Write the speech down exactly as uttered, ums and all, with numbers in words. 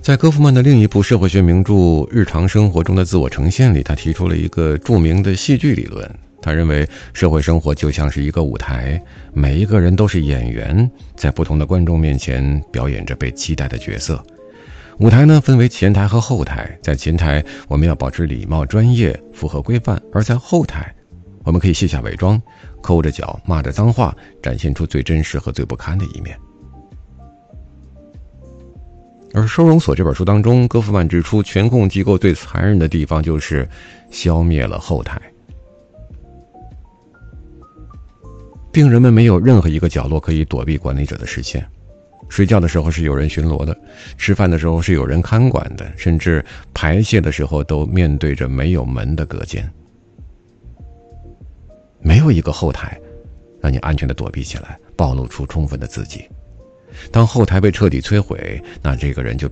在戈夫曼的另一部社会学名著《日常生活中的自我呈现》里，他提出了一个著名的戏剧理论。他认为社会生活就像是一个舞台，每一个人都是演员，在不同的观众面前表演着被期待的角色。舞台呢，分为前台和后台，在前台我们要保持礼貌专业，符合规范，而在后台我们可以卸下伪装，抠着脚骂着脏话，展现出最真实和最不堪的一面。而《收容所》这本书当中，戈夫曼指出，权控机构最残忍的地方就是消灭了后台。病人们没有任何一个角落可以躲避管理者的视线，睡觉的时候是有人巡逻的，吃饭的时候是有人看管的，甚至排泄的时候都面对着没有门的隔间。没有一个后台让你安全地躲避起来，暴露出充分的自己。当后台被彻底摧毁，那这个人就